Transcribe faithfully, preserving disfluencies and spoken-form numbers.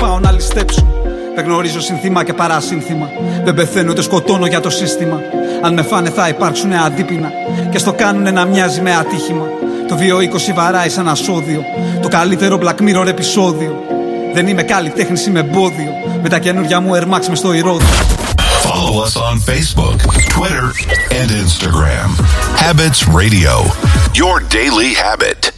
πάω να ληστέψω. Δεν γνωρίζω συνθήμα και παρασύνθημα. Δεν πεθαίνω ούτε σκοτώνω για το σύστημα. Αν με φάνε θα υπάρξουνε αντίπεινα και στο κάνουνε να μοιάζει με ατύχημα. Το δύο είκοσι βαράει σαν ασώδιο. Το καλύτερο Black Mirror επεισόδιο. Δεν είμαι καλλιτέχνης, είμαι εμπόδιο. Με τα καινούργια μου Air Max μες στο ηρώδιο. Follow us on Facebook, Twitter and Instagram. Habits Radio, your daily habit.